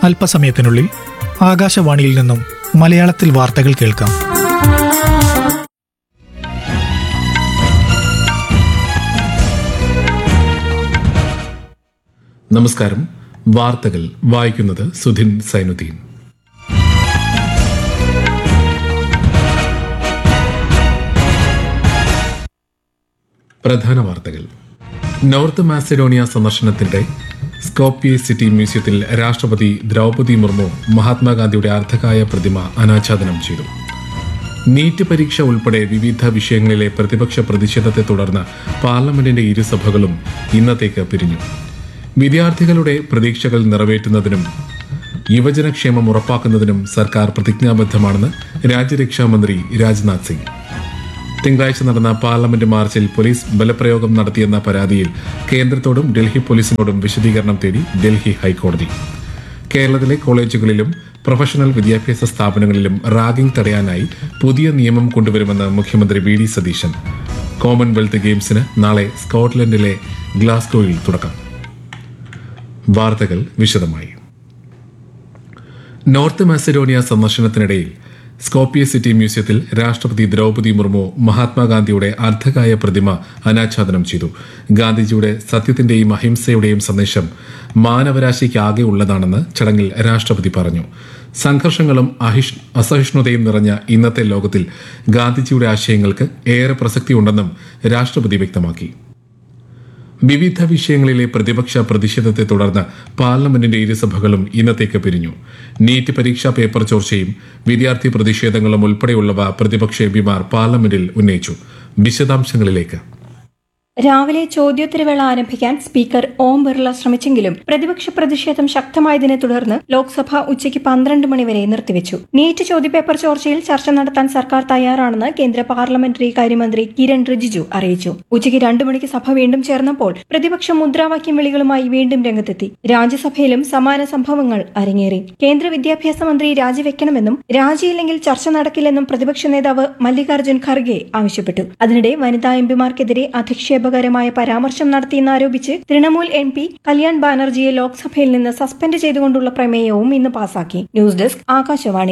അല്പസമയത്തിനുള്ളിൽ ആകാശവാണിയിൽ നിന്നും മലയാളത്തിൽ വാർത്തകൾ കേൾക്കാം. നമസ്കാരം. വാർത്തകൾ വായിക്കുന്നത് സുധിൻ സൈനുദ്ദീൻ. പ്രധാന വാർത്തകൾ. നോർത്ത് മാസിഡോണിയ സന്ദർശനത്തിന്റെ സ്കോപ്യെ സിറ്റി മ്യൂസിയത്തിൽ രാഷ്ട്രപതി ദ്രൗപദി മുർമു മഹാത്മാഗാന്ധിയുടെ അർദ്ധകായ പ്രതിമ അനാച്ഛാദനം ചെയ്തു. നീറ്റ് പരീക്ഷ ഉൾപ്പെടെ വിവിധ വിഷയങ്ങളിലെ പ്രതിപക്ഷ പ്രതിഷേധത്തെ തുടർന്ന് പാർലമെന്റിന്റെ ഇരുസഭകളും ഇന്നത്തേക്ക് പിരിഞ്ഞു. വിദ്യാർത്ഥികളുടെ പ്രതീക്ഷകൾ നിറവേറ്റുന്നതിനും യുവജനക്ഷേമം ഉറപ്പാക്കുന്നതിനും സർക്കാർ പ്രതിജ്ഞാബദ്ധമാണെന്ന് രാജ്യരക്ഷാമന്ത്രി രാജ്നാഥ് സിംഗ്. തിങ്കളാഴ്ച നടന്ന പാർലമെന്റ് മാർച്ചിൽ പോലീസ് ബലപ്രയോഗം നടത്തിയെന്ന പരാതിയിൽ കേന്ദ്രത്തോടും ഡൽഹി പോലീസിനോടും വിശദീകരണം തേടി ഡൽഹി ഹൈക്കോടതി. കേരളത്തിലെ കോളേജുകളിലും പ്രൊഫഷണൽ വിദ്യാഭ്യാസ സ്ഥാപനങ്ങളിലും റാഗിംഗ് തടയാനായി പുതിയ നിയമം കൊണ്ടുവരുമെന്ന് മുഖ്യമന്ത്രി വി ഡി സതീശൻ. കോമൺവെൽത്ത് ഗെയിംസിന് നാളെ സ്കോട്ട്ലൻഡിലെ ഗ്ലാസ്ഗോയിൽ തുടക്കം. വാർത്തകൾ വിശദമായി. നോർത്ത് മാസിഡോണിയ സന്ദർശനത്തിനിടയിൽ സ്കോപ്യെ സിറ്റി മ്യൂസിയത്തിൽ രാഷ്ട്രപതി ദ്രൗപദി മുർമു മഹാത്മാഗാന്ധിയുടെ അർദ്ധകായ പ്രതിമ അനാച്ഛാദനം ചെയ്തു. ഗാന്ധിജിയുടെ സത്യത്തിന്റെയും അഹിംസയുടെയും സന്ദേശം മാനവരാശിക്കാകെ ഉള്ളതാണെന്ന് ചടങ്ങിൽ രാഷ്ട്രപതി പറഞ്ഞു. സംഘർഷങ്ങളും അസഹിഷ്ണുതയും നിറഞ്ഞ ഇന്നത്തെ ലോകത്തിൽ ഗാന്ധിജിയുടെ ആശയങ്ങൾക്ക് ഏറെ പ്രസക്തിയുണ്ടെന്നും രാഷ്ട്രപതി വ്യക്തമാക്കി. വിവിധ വിഷയങ്ങളിലെ പ്രതിപക്ഷ പ്രതിഷേധത്തെ തുടർന്ന് പാർലമെന്റിന്റെ ഇരുസഭകളും ഇന്നത്തേക്ക് പിരിഞ്ഞു. നീറ്റ് പരീക്ഷാ പേപ്പർ ചോർച്ചയും വിദ്യാർത്ഥി പ്രതിഷേധങ്ങളും ഉൾപ്പെടെയുള്ളവ പ്രതിപക്ഷ എംപിമാർ പാർലമെന്റിൽ ഉന്നയിച്ചു. വിശദാംശങ്ങളിലേക്ക്. രാവിലെ ചോദ്യോത്തരവേള ആരംഭിക്കാൻ സ്പീക്കർ ഓം ബിർള ശ്രമിച്ചെങ്കിലും പ്രതിപക്ഷ പ്രതിഷേധം ശക്തമായതിനെ തുടർന്ന് ലോക്സഭ ഉച്ചയ്ക്ക് 12 മണിവരെ നിർത്തിവെച്ചു. നീറ്റ് ചോദ്യപേപ്പർ ചോർച്ചയിൽ ചർച്ച നടത്താൻ സർക്കാർ തയ്യാറാണെന്ന് കേന്ദ്ര പാർലമെന്ററി കാര്യമന്ത്രി കിരൺ റിജിജു അറിയിച്ചു. ഉച്ചയ്ക്ക് 2 മണിക്ക് സഭ വീണ്ടും ചേർന്നപ്പോൾ പ്രതിപക്ഷം മുദ്രാവാക്യം വിളികളുമായി വീണ്ടും രംഗത്തെത്തി. രാജ്യസഭയിലും സമാന സംഭവങ്ങൾ അരങ്ങേറി. കേന്ദ്ര വിദ്യാഭ്യാസ മന്ത്രി രാജിവെക്കണമെന്നും രാജിയില്ലെങ്കിൽ ചർച്ച നടക്കില്ലെന്നും പ്രതിപക്ഷ നേതാവ് മല്ലികാർജ്ജുൻ ഖർഗെ ആവശ്യപ്പെട്ടു. അതിനിടെ വനിതാ എംപിമാർക്കെതിരെ അധിക്ഷേപകരമായ പരാമർശം നടത്തിയെന്നാരോപിച്ച് തൃണമൂൽ എം പി കല്യാൺ ബാനർജിയെ ലോക്സഭയിൽ നിന്ന് സസ്പെൻഡ് ചെയ്തുകൊണ്ടുള്ള പ്രമേയവും ഇന്ന് പാസാക്കി. News desk Akashvani.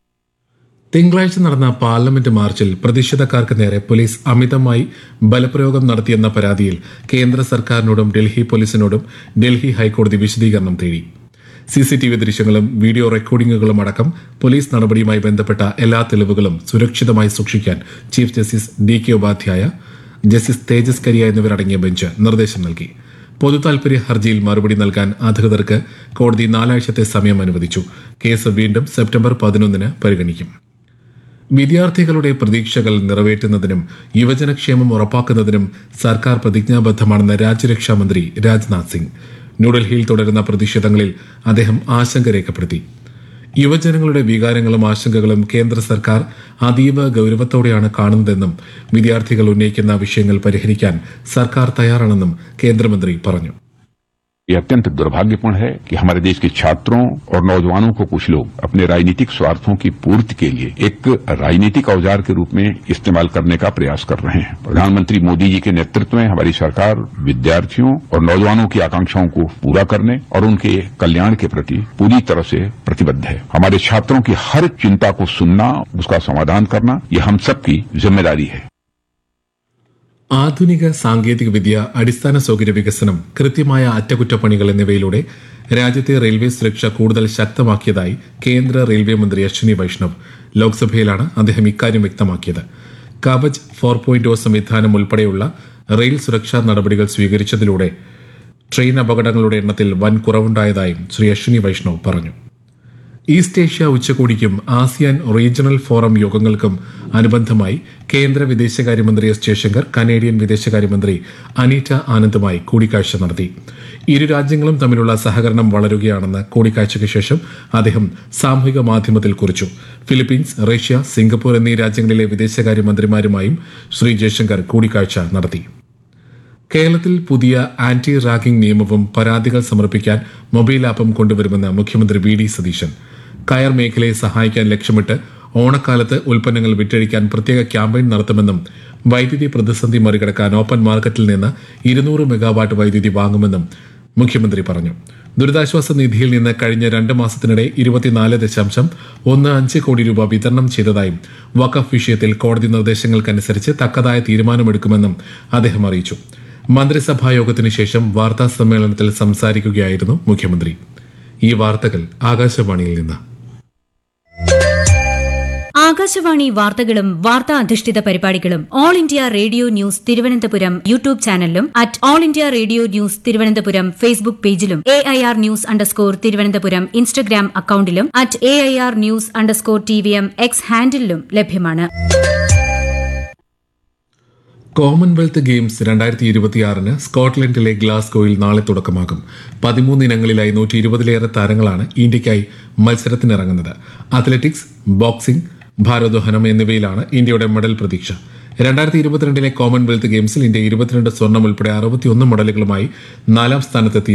തിങ്കളാഴ്ച നടന്ന പാർലമെന്റ് മാർച്ചിൽ പ്രതിഷേധക്കാർക്ക് നേരെ പോലീസ് അമിതമായി ബലപ്രയോഗം നടത്തിയെന്ന പരാതിയിൽ കേന്ദ്ര സർക്കാരിനോടും ഡൽഹി പോലീസിനോടും ഡൽഹി ഹൈക്കോടതി വിശദീകരണം തേടി. സിസിടിവി ദൃശ്യങ്ങളും വീഡിയോ റെക്കോർഡിംഗുകളും അടക്കം പോലീസ് നടപടിയുമായി ബന്ധപ്പെട്ട എല്ലാ തെളിവുകളും സുരക്ഷിതമായി സൂക്ഷിക്കാൻ chief justice DK Upadhyaya, justice തേജസ് കരിയ എന്നിവരടങ്ങിയ ബെഞ്ച് നിർദ്ദേശം നൽകി. പൊതുതാൽപര്യ ഹർജിയിൽ മറുപടി നൽകാൻ അധികൃതർക്ക് കോടതി 4 ആഴ്ചത്തെ സമയം അനുവദിച്ചു. കേസ് വീണ്ടും സെപ്റ്റംബർ 11 പരിഗണിക്കും. വിദ്യാർത്ഥികളുടെ പ്രതീക്ഷകൾ നിറവേറ്റുന്നതിനും യുവജനക്ഷേമം ഉറപ്പാക്കുന്നതിനും സർക്കാർ പ്രതിജ്ഞാബദ്ധമാണെന്ന് രാജ്യരക്ഷാമന്ത്രി രാജ്നാഥ് സിംഗ്. ന്യൂഡൽഹിയിൽ തുടരുന്ന പ്രതിഷേധങ്ങളിൽ അദ്ദേഹം ആശങ്ക രേഖപ്പെടുത്തി. യുവജനങ്ങളുടെ വികാരങ്ങളും ആശങ്കകളും കേന്ദ്ര സർക്കാർ അതീവ ഗൌരവത്തോടെയാണ് കാണുന്നതെന്നും വിദ്യാർത്ഥികൾ ഉന്നയിക്കുന്ന വിഷയങ്ങൾ പരിഹരിക്കാൻ സർക്കാർ തയ്യാറാണെന്നും കേന്ദ്രമന്ത്രി പറഞ്ഞു. ये अत्यंत दुर्भाग्यपूर्ण है कि हमारे देश के छात्रों और नौजवानों को कुछ लोग अपने राजनीतिक स्वार्थों की पूर्ति के लिए एक राजनीतिक औजार के रूप में इस्तेमाल करने का प्रयास कर रहे हैं. प्रधानमंत्री मोदी जी के नेतृत्व में हमारी सरकार विद्यार्थियों और नौजवानों की आकांक्षाओं को पूरा करने और उनके कल्याण के प्रति पूरी तरह से प्रतिबद्ध है. हमारे छात्रों की हर चिंता को सुनना, उसका समाधान करना, ये हम सबकी जिम्मेदारी है. ആധുനിക സാങ്കേതിക വിദ്യ, അടിസ്ഥാന സൌകര്യ വികസനം, കൃത്യമായ അറ്റകുറ്റപ്പണികൾ എന്നിവയിലൂടെ രാജ്യത്തെ റെയിൽവേ സുരക്ഷ കൂടുതൽ ശക്തമാക്കിയതായി കേന്ദ്ര റെയിൽവേ മന്ത്രി അശ്വിനി വൈഷ്ണവ്. ലോക്സഭയിലാണ് അദ്ദേഹം ഇക്കാര്യം വ്യക്തമാക്കിയത്. കവച് 4.0 സംവിധാനം ഉൾപ്പെടെയുള്ള റെയിൽ സുരക്ഷാ നടപടികൾ സ്വീകരിച്ചതിലൂടെ ട്രെയിൻ അപകടങ്ങളുടെ എണ്ണത്തിൽ വൻ കുറവുണ്ടായതായും ശ്രീ അശ്വിനി വൈഷ്ണവ് പറഞ്ഞു. East Asia ഉച്ചകോടിക്കും ASEAN regional forum യോഗങ്ങൾക്കും അനുബന്ധമായി കേന്ദ്ര വിദേശകാര്യമന്ത്രി എസ് ജയശങ്കർ കനേഡിയൻ വിദേശകാര്യമന്ത്രി അനീറ്റ ആനന്ദുമായി കൂടിക്കാഴ്ച നടത്തി. ഇരു രാജ്യങ്ങളും തമ്മിലുള്ള സഹകരണം വളരുകയാണെന്ന് കൂടിക്കാഴ്ചയ്ക്ക് ശേഷം അദ്ദേഹം സാമൂഹിക മാധ്യമത്തിൽ കുറിച്ചു. ഫിലിപ്പീൻസ്, റഷ്യ, സിംഗപ്പൂർ എന്നീ രാജ്യങ്ങളിലെ വിദേശകാര്യമന്ത്രിമാരുമായും ശ്രീ ജയശങ്കർ കൂടിക്കാഴ്ച നടത്തി. കേരളത്തിൽ പുതിയ ആന്റി റാഗിംഗ് നിയമവും പരാതികൾ സമർപ്പിക്കാൻ മൊബൈൽ ആപ്പും കൊണ്ടുവരുമെന്ന് മുഖ്യമന്ത്രി വി ഡി സതീശൻ. കയർ മേഖലയെ സഹായിക്കാൻ ലക്ഷ്യമിട്ട് ഓണക്കാലത്ത് ഉൽപ്പന്നങ്ങൾ വിറ്റഴിക്കാൻ പ്രത്യേക ക്യാമ്പയിൻ നടത്തുമെന്നും വൈദ്യുതി പ്രതിസന്ധി മറികടക്കാൻ ഓപ്പൺ മാർക്കറ്റിൽ നിന്ന് 200 മെഗാവാട്ട് വൈദ്യുതി വാങ്ങുമെന്നും മുഖ്യമന്ത്രി പറഞ്ഞു. ദുരിതാശ്വാസ നിധിയിൽ നിന്ന് കഴിഞ്ഞ 2 മാസത്തിനിടെ 24.15 കോടി രൂപ വിതരണം ചെയ്തതായും വഖഫ് വിഷയത്തിൽ കോടതി നിർദ്ദേശങ്ങൾക്കനുസരിച്ച് തക്കതായ തീരുമാനമെടുക്കുമെന്നും അദ്ദേഹം അറിയിച്ചു. മന്ത്രിസഭാ യോഗത്തിന് ശേഷം വാർത്താ സമ്മേളനത്തിൽ സംസാരിക്കുകയായിരുന്നു മുഖ്യമന്ത്രി. ഈ വാർത്തകൾ ആകാശവാണിയിൽ നിന്ന്. ആകാശവാണി വാർത്തകളും വാർത്താ അധിഷ്ഠിത പരിപാടികളും all India radio news Thiruvananthapuram YouTube ചാനലിലും @all India radio news Thiruvananthapuram Facebook പേജിലും AIR ന്യൂസ് _ ഇൻസ്റ്റഗ്രാം അക്കൌണ്ടിലും @AIR ന്യൂസ് _ X ഹാൻഡിലും ലഭ്യമാണ്. കോമൺവെൽത്ത് ഗെയിംസ് 2026 സ്കോട്ട്ലൻഡിലെ ഗ്ലാസ്ഗോയിൽ നാളെ തുടക്കമാകും. 13 ഇനങ്ങളിലായി 120-ലേറെ താരങ്ങളാണ് ഇന്ത്യയ്ക്കായി മത്സരത്തിനിറങ്ങുന്നത്. അത്ലറ്റിക്സ്, ബോക്സിംഗ്, ഭാരോദ്വഹനം എന്നിവയിലാണ് ഇന്ത്യയുടെ മെഡൽ പ്രതീക്ഷ. 2022 കോമൺവെൽത്ത് ഗെയിംസിൽ ഇന്ത്യ 22 സ്വർണം ഉൾപ്പെടെ 61 മെഡലുകളുമായി 4ാം സ്ഥാനത്തെത്തി